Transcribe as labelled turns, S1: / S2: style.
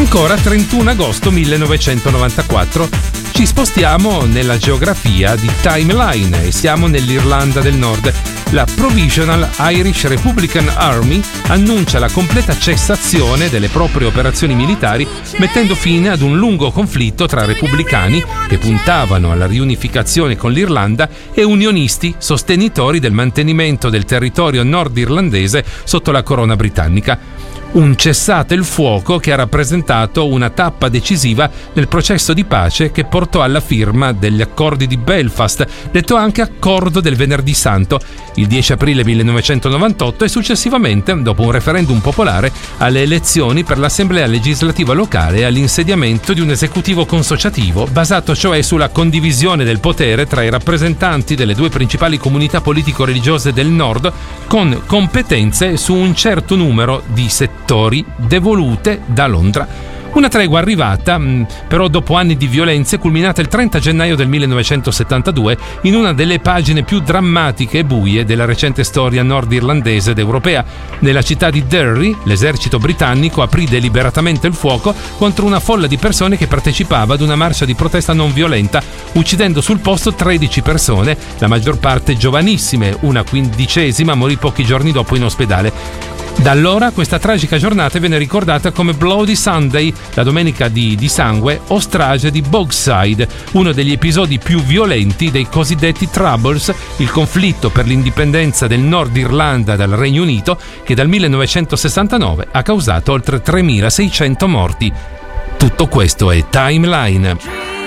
S1: Ancora 31 agosto 1994. Ci spostiamo nella geografia di timeline e siamo nell'Irlanda del Nord. La Provisional Irish Republican Army annuncia la completa cessazione delle proprie operazioni militari, mettendo fine ad un lungo conflitto tra repubblicani, che puntavano alla riunificazione con l'Irlanda, e unionisti, sostenitori del mantenimento del territorio nordirlandese sotto la corona britannica. Un cessate il fuoco che ha rappresentato una tappa decisiva nel processo di pace che portò alla firma degli accordi di Belfast, detto anche Accordo del Venerdì Santo, il 10 aprile 1998 e successivamente, dopo un referendum popolare, alle elezioni per l'Assemblea legislativa locale e all'insediamento di un esecutivo consociativo, basato cioè sulla condivisione del potere tra i rappresentanti delle due principali comunità politico-religiose del Nord, con competenze su un certo numero di settori devolute da Londra. Una tregua arrivata, però, dopo anni di violenze, culminata il 30 gennaio del 1972 in una delle pagine più drammatiche e buie della recente storia nordirlandese ed europea. Nella città di Derry, l'esercito britannico aprì deliberatamente il fuoco contro una folla di persone che partecipava ad una marcia di protesta non violenta, uccidendo sul posto 13 persone, la maggior parte giovanissime. Una quindicesima morì pochi giorni dopo in ospedale. Da allora questa tragica giornata viene ricordata come Bloody Sunday, la domenica di sangue, o strage di Bogside, uno degli episodi più violenti dei cosiddetti Troubles, il conflitto per l'indipendenza del Nord Irlanda dal Regno Unito, che dal 1969 ha causato oltre 3.600 morti. Tutto questo è Timeline.